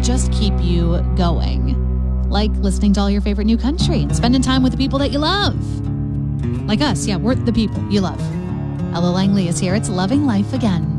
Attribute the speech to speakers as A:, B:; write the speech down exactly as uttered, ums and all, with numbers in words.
A: just keep you going. Like listening to all your favorite new country and spending time with the people that you love. Like us, yeah, we're the people you love. Ella Langley is here. It's Loving Life Again.